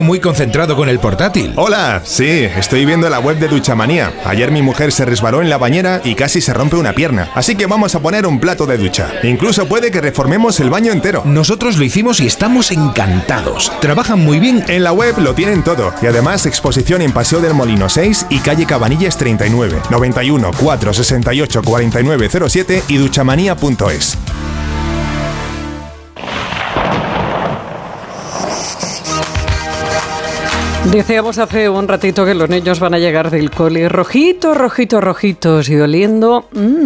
Muy concentrado con el portátil. Hola, sí, estoy viendo la web de Duchamanía. Ayer mi mujer se resbaló en la bañera y casi se rompe una pierna. Así que vamos a poner un plato de ducha. Incluso puede que reformemos el baño entero. Nosotros lo hicimos y estamos encantados. Trabajan muy bien. En la web lo tienen todo. Y además exposición en Paseo del Molino 6 y calle Cabanillas 39, 91 468 4907 y duchamanía.es. Decíamos hace un ratito que los niños van a llegar del cole rojitos y oliendo.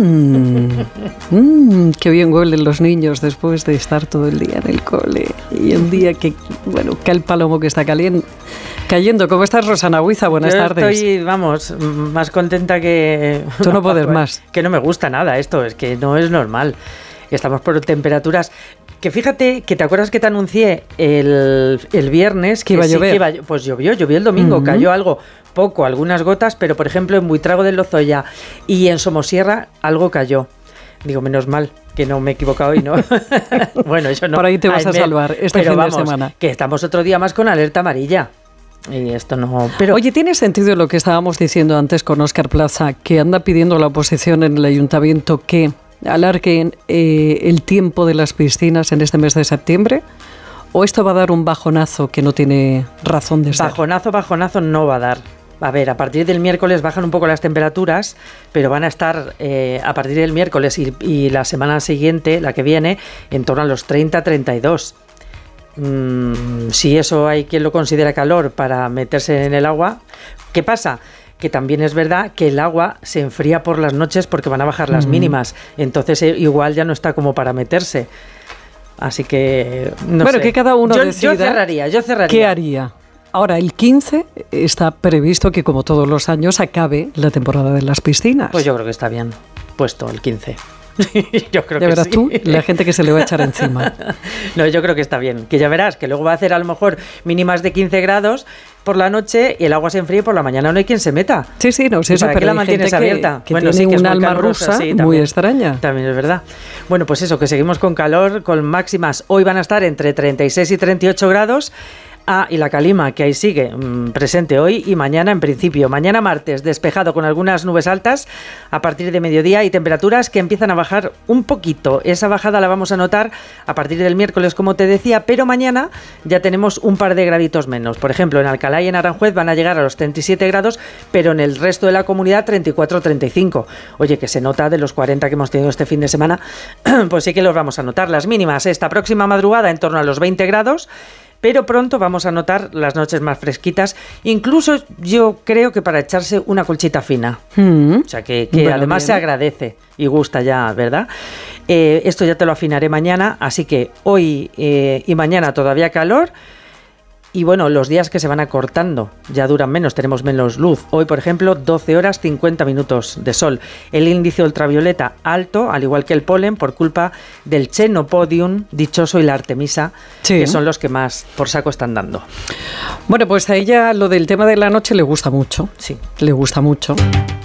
Qué bien huelen los niños después de estar todo el día en el cole. Y un día que el palomo que está cayendo. ¿Cómo estás, Rosana Huiza? Buenas tardes. Estoy, más contenta que... Tú no puedes más. Que no me gusta nada esto, es que no es normal. Estamos por temperaturas... Que fíjate, que te acuerdas que te anuncié el viernes que iba a llover. Pues llovió el domingo, cayó algo poco, algunas gotas, pero por ejemplo en Buitrago del Lozoya y en Somosierra algo cayó. Digo, menos mal que no me he equivocado y no. Bueno, eso no. Por ahí te vas a salvar este fin de semana. Que estamos otro día más con alerta amarilla. Y esto no... Pero... Oye, ¿tiene sentido lo que estábamos diciendo antes con Óscar Plaza, que anda pidiendo la oposición en el ayuntamiento que alarguen el tiempo de las piscinas en este mes de septiembre? ¿O esto va a dar un bajonazo que no tiene razón de ser? Bajonazo no va a dar. A ver, a partir del miércoles bajan un poco las temperaturas, pero van a estar a partir del miércoles y la semana siguiente, la que viene, en torno a los 30-32. Si eso hay quien lo considera calor para meterse en el agua, ¿qué pasa? Que también es verdad que el agua se enfría por las noches porque van a bajar las mínimas, entonces igual ya no está como para meterse. Así que no sé. Que cada uno decida. Yo cerraría. ¿Qué haría? Ahora, el 15 está previsto que, como todos los años, acabe la temporada de las piscinas. Pues yo creo que está bien puesto el 15. Yo creo ya que verás sí. Tú, la gente que se le va a echar encima. No, yo creo que está bien. Que ya verás que luego va a hacer a lo mejor mínimas de 15 grados por la noche y el agua se enfríe por la mañana. No hay quien se meta. Sí, no sé eso, pero ¿para qué la mantienes abierta? Que tiene sí, que un alma rusa muy extraña. También es verdad. Bueno, pues eso, que seguimos con calor, con máximas. Hoy van a estar entre 36 y 38 grados. Y la calima, que ahí sigue presente hoy y mañana en principio. Mañana martes, despejado con algunas nubes altas a partir de mediodía y temperaturas que empiezan a bajar un poquito. Esa bajada la vamos a notar a partir del miércoles, como te decía, pero mañana ya tenemos un par de graditos menos. Por ejemplo, en Alcalá y en Aranjuez van a llegar a los 37 grados, pero en el resto de la comunidad 34-35. Oye, que se nota de los 40 que hemos tenido este fin de semana, pues sí que los vamos a notar. Las mínimas esta próxima madrugada en torno a los 20 grados, pero pronto vamos a notar las noches más fresquitas, incluso yo creo que para echarse una colchita fina. O sea, que además bien. Se agradece y gusta ya, ¿verdad? Esto ya te lo afinaré mañana, así que hoy y mañana todavía calor. Y bueno, los días que se van acortando ya duran menos, tenemos menos luz. Hoy, por ejemplo, 12 horas 50 minutos de sol. El índice ultravioleta alto, al igual que el polen, por culpa del Chenopodium dichoso y la Artemisa, que son los que más por saco están dando. Bueno, pues a ella lo del tema de la noche le gusta mucho. Sí. Le gusta mucho.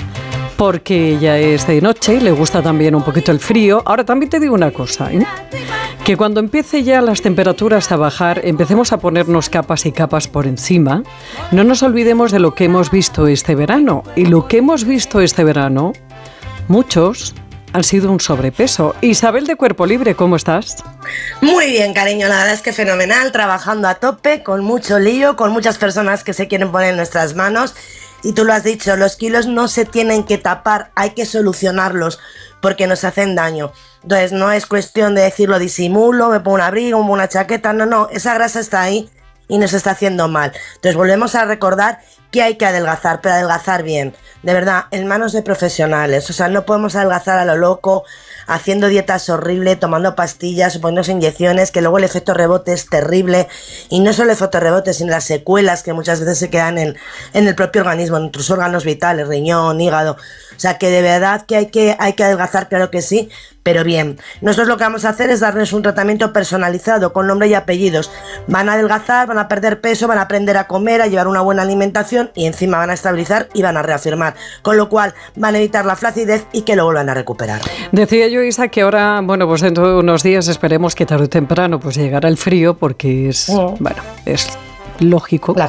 Porque ya es de noche, le gusta también un poquito el frío. Ahora también te digo una cosa, que cuando empiece ya las temperaturas a bajar, empecemos a ponernos capas y capas por encima, no nos olvidemos de lo que hemos visto este verano. Y lo que hemos visto este verano, muchos han sido un sobrepeso. Isabel de Cuerpo Libre, ¿cómo estás? Muy bien, cariño, la verdad es que fenomenal, trabajando a tope, con mucho lío, con muchas personas que se quieren poner en nuestras manos. Y tú lo has dicho, los kilos no se tienen que tapar, hay que solucionarlos porque nos hacen daño. Entonces no es cuestión de decirlo disimulo, me pongo un abrigo, me pongo una chaqueta, no, esa grasa está ahí y nos está haciendo mal. Entonces volvemos a recordar que hay que adelgazar, pero adelgazar bien, de verdad, en manos de profesionales. O sea, no podemos adelgazar a lo loco, haciendo dietas horribles, tomando pastillas, poniéndose inyecciones, que luego el efecto rebote es terrible, y no solo el efecto rebote, sino las secuelas que muchas veces se quedan en el propio organismo, en nuestros órganos vitales, riñón, hígado. O sea, que de verdad que hay que adelgazar, claro que sí, pero bien. Nosotros lo que vamos a hacer es darles un tratamiento personalizado, con nombre y apellidos. Van a adelgazar, van a perder peso, van a aprender a comer, a llevar una buena alimentación y encima van a estabilizar y van a reafirmar. Con lo cual van a evitar la flacidez y que lo vuelvan a recuperar. Decía yo, Isa, que ahora, bueno, pues dentro de unos días esperemos que tarde o temprano pues llegará el frío porque es lógico.